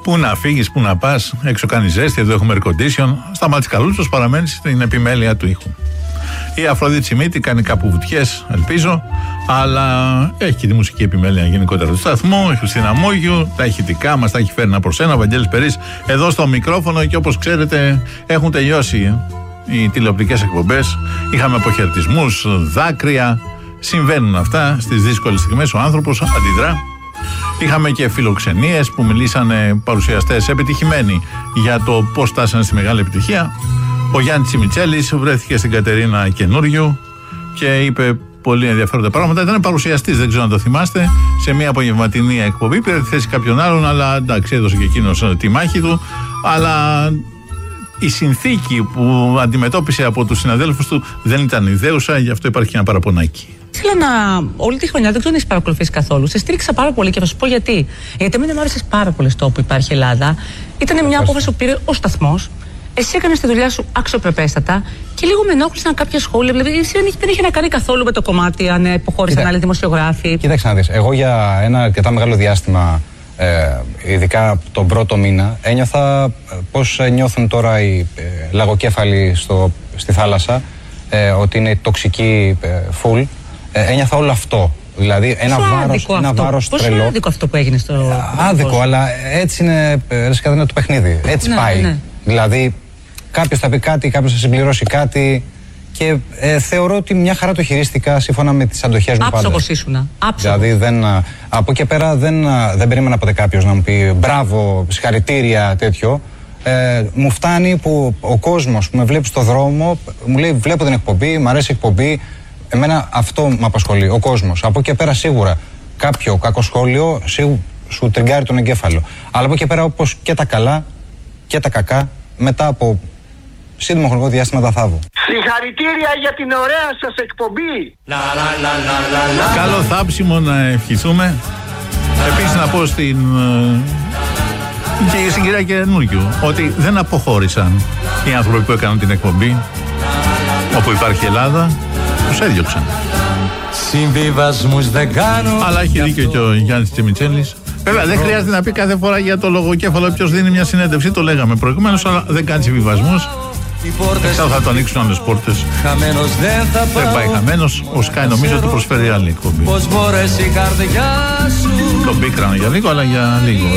Πού να φύγεις, πού να πας, έξω κάνει ζέστη, εδώ έχουμε air condition. Σταμάτης Καλούτσος παραμένει στην επιμέλεια του ήχου. Η Αφροδίτη Τσιμίτη κάνει κάπου βουτιές, ελπίζω, αλλά έχει και τη μουσική επιμέλεια γενικότερα του σταθμού. Η Χριστίνα Μόγιου, τα ηχητικά μας τα έχει φέρει ένα προς ένα. Ο Βαγγέλης Περής εδώ στο μικρόφωνο και όπως ξέρετε έχουν τελειώσει οι τηλεοπτικές εκπομπές. Είχαμε αποχαιρετισμούς, δάκρυα. Συμβαίνουν αυτά στις δύσκολες στιγμές. Ο άνθρωπος αντιδρά. Είχαμε και φιλοξενίες που μιλήσανε παρουσιαστές επιτυχημένοι για το πώς φτάσανε στη μεγάλη επιτυχία. Ο Γιάννης Τσιμιτσέλης βρέθηκε στην Κατερίνα Καινούριου και είπε πολύ ενδιαφέροντα πράγματα. Ήταν παρουσιαστής, δεν ξέρω αν το θυμάστε, σε μια απογευματινή εκπομπή. Πήρε τη θέση κάποιον άλλον, αλλά εντάξει, έδωσε και εκείνος τη μάχη του. Αλλά η συνθήκη που αντιμετώπισε από τους συναδέλφους του δεν ήταν ιδέουσα, γι' αυτό υπάρχει και ένα παραπονάκι. Όλη τη χρονιά, δεν ξέρω αν έχεις παρακολουθήσει καθόλου. Σε στήριξα πάρα πολύ και θα σου πω γιατί. Γιατί εμένα μου άρεσε πάρα πολύ στο που υπάρχει Ελλάδα. Ήταν μια απόφαση που πήρε ο σταθμός. Εσύ έκανες τη δουλειά σου αξιοπρεπέστατα και λίγο με ενόχλησαν κάποια σχόλια. Δηλαδή, δεν είχε να κάνει καθόλου με το κομμάτι αν υποχώρησαν άλλοι δημοσιογράφοι. Κοίταξε να δεις. Εγώ για ένα αρκετά μεγάλο διάστημα, ειδικά τον πρώτο μήνα, ένιωθα πώς νιώθουν τώρα οι λαγοκέφαλοι στη θάλασσα, ότι είναι τοξική full. Ένιωθα όλο αυτό. Δηλαδή ένα βάρος τρελό. Πόσο άδικο αυτό που έγινε στο. Άδικο, αλλά έτσι είναι το παιχνίδι. Έτσι πάει. Ναι. Δηλαδή, κάποιος θα πει κάτι, κάποιος θα συμπληρώσει κάτι. Και θεωρώ ότι μια χαρά το χειρίστηκα σύμφωνα με τις αντοχές μου πάντα. Άψογος ήσουνα. Δηλαδή, από εκεί πέρα δεν περίμενα ποτέ κάποιος να μου πει μπράβο, συγχαρητήρια, τέτοιο. Μου φτάνει που ο κόσμος που με βλέπει στο δρόμο μου λέει: βλέπω την εκπομπή, μου αρέσει η εκπομπή. Εμένα αυτό με απασχολεί, ο κόσμος. Από εκεί πέρα σίγουρα κάποιο κακό σχόλιο σου τριγκάρει τον εγκέφαλο. Αλλά από εκεί πέρα, όπως και τα καλά και τα κακά, μετά από σύντομο χρονικό διάστημα τα θάβω. Συγχαρητήρια για την ωραία σας εκπομπή. Καλό θάψιμο να ευχηθούμε. Επίσης να πω και στην κυρία Καινούριου ότι δεν αποχώρησαν οι άνθρωποι που έκαναν την εκπομπή όπου υπάρχει Ελλάδα. Τους έδιωξαν. Συμβιβασμούς δεν κάνω. Αλλά έχει δίκιο και ο Γιάννης Τσιμιτσέλης. Βέβαια δεν χρειάζεται να πει κάθε φορά για το λογοκέφαλο ποιος δίνει μια συνέντευξη, το λέγαμε προηγουμένως, αλλά δεν κάνει συμβιβασμούς. Εξάλλου θα το ανοίξουν άλλες πόρτες. Δεν πάει χαμένος. Ο Sky νομίζω του προσφέρει άλλη εκπομπή. Τον πίκρανε για λίγο, αλλά για λίγο.